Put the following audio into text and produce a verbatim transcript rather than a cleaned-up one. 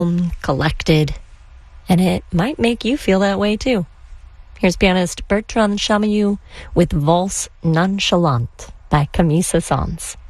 collected, and it might make you feel that way too. Here's pianist Bertrand Chamayou with Valse Nonchalante by Camille Saint-Saëns.